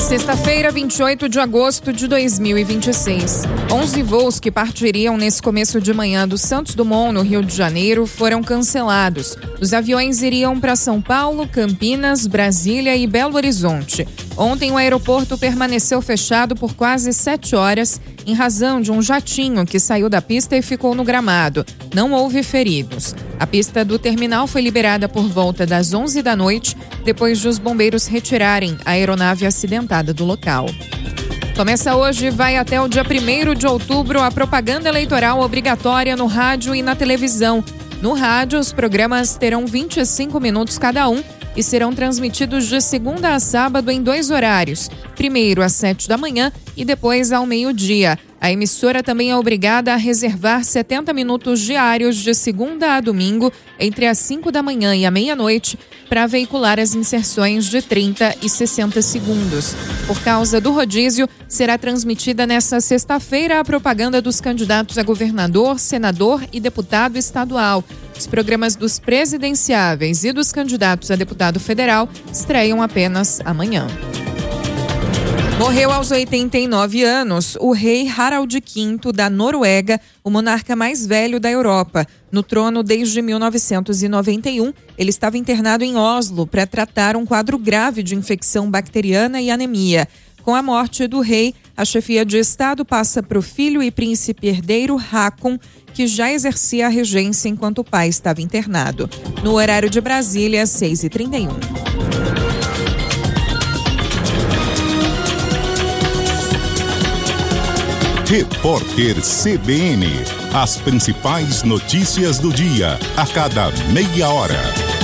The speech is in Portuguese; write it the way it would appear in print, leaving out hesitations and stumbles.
Sexta-feira, 28 de agosto de 2026. 11 voos que partiriam nesse começo de manhã do Santos Dumont, no Rio de Janeiro, foram cancelados. Os aviões iriam para São Paulo, Campinas, Brasília e Belo Horizonte. Ontem, o aeroporto permaneceu fechado por quase 7 horas em razão de um jatinho que saiu da pista e ficou no gramado. Não houve feridos. A pista do terminal foi liberada por volta das 11 da noite, depois de os bombeiros retirarem a aeronave acidentada do local. Começa hoje e vai até o dia 1º de outubro a propaganda eleitoral obrigatória no rádio e na televisão. No rádio, os programas terão 25 minutos cada um e serão transmitidos de segunda a sábado em 2 horários, primeiro às 7 da manhã e depois ao meio-dia. A emissora também é obrigada a reservar 70 minutos diários de segunda a domingo, entre as 5 da manhã e a meia-noite, para veicular as inserções de 30 e 60 segundos. Por causa do rodízio, será transmitida nesta sexta-feira a propaganda dos candidatos a governador, senador e deputado estadual. Os programas dos presidenciáveis e dos candidatos a deputado federal estreiam apenas amanhã. Morreu aos 89 anos o rei Harald V da Noruega, o monarca mais velho da Europa. No trono desde 1991, ele estava internado em Oslo para tratar um quadro grave de infecção bacteriana e anemia. Com a morte do rei, a chefia de Estado passa para o filho e príncipe herdeiro Haakon, que já exercia a regência enquanto o pai estava internado. No horário de Brasília, 6h31. Repórter CBN. As principais notícias do dia, a cada meia hora.